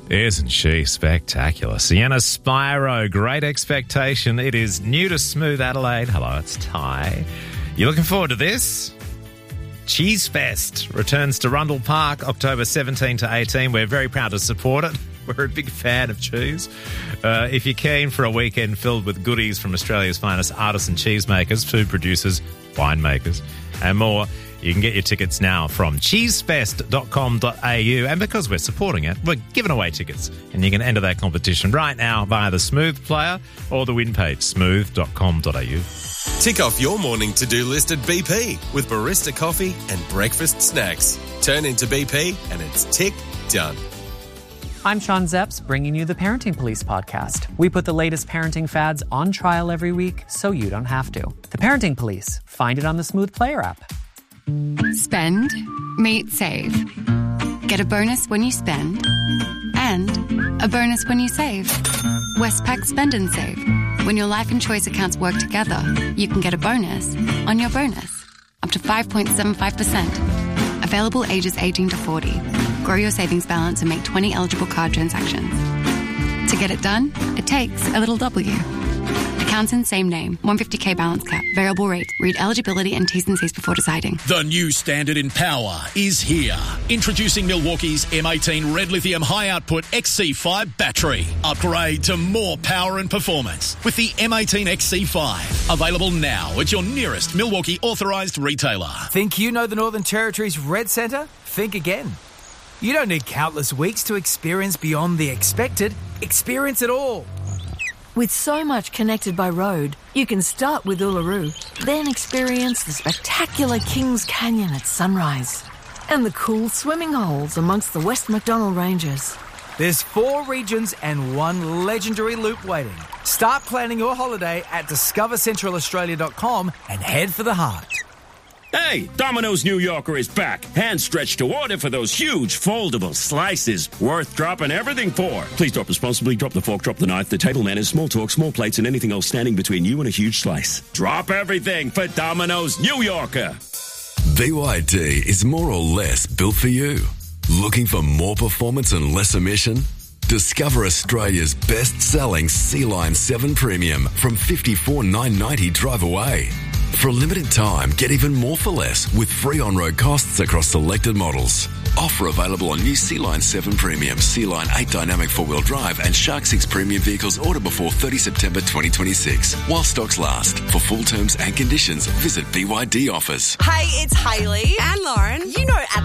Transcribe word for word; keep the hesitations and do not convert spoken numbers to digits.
Isn't she spectacular? Sienna Spiro, Great Expectation. It is new to Smooth Adelaide. Hello, it's Ty. You looking forward to this? Cheese Fest returns to Rundle Park October seventeenth to eighteenth. We're very proud to support it. We're a big fan of cheese. Uh, if you're keen for a weekend filled with goodies from Australia's finest artisan cheesemakers, food producers, winemakers, and more, you can get your tickets now from cheesefest dot com dot a u. And because we're supporting it, we're giving away tickets. And you can enter that competition right now via the Smooth player or the win page, smooth dot com dot a u. Tick off your morning to-do list at B P with barista coffee and breakfast snacks. Turn into B P and it's tick done. I'm Sean Zepps, bringing you the Parenting Police podcast. We put the latest parenting fads on trial every week so you don't have to. The Parenting Police. Find it on the Smooth Player app. Spend, meet, save. Get a bonus when you spend and a bonus when you save. Westpac Spend and Save. When your life and choice accounts work together, you can get a bonus on your bonus. Up to five point seven five percent. Available ages eighteen to forty. Grow your savings balance and make twenty eligible card transactions. To get it done, it takes a little W. Accounts in same name. one hundred fifty thousand balance cap. Variable rate. Read eligibility and T's and C's before deciding. The new standard in power is here. Introducing Milwaukee's M eighteen Red Lithium High Output X C five battery. Upgrade to more power and performance with the M eighteen X C five. Available now at your nearest Milwaukee authorised retailer. Think you know the Northern Territory's Red Centre? Think again. You don't need countless weeks to experience beyond the expected. Experience it all. With so much connected by road, you can start with Uluru, then experience the spectacular Kings Canyon at sunrise and the cool swimming holes amongst the West Macdonnell Ranges. There's four regions and one legendary loop waiting. Start planning your holiday at discover central australia dot com and head for the heart. Hey, Domino's New Yorker is back. Hand stretched to order for those huge foldable slices. Worth dropping everything for. Please drop responsibly. Drop the fork, drop the knife, the table manners, small talk, small plates, and anything else standing between you and a huge slice. Drop everything for Domino's New Yorker. B Y D is more or less built for you. Looking for more performance and less emission? Discover Australia's best-selling Sea-Line seven Premium from fifty-four thousand nine hundred ninety dollars drive away. For a limited time, get even more for less with free on-road costs across selected models. Offer available on new Sea-Line seven Premium, Sea-Line eight Dynamic four-wheel drive and Shark six Premium vehicles ordered before thirtieth September twenty twenty-six. While stocks last. For full terms and conditions, visit B Y D Offers. Hey, it's Hayley and Lauren. You know Adelaide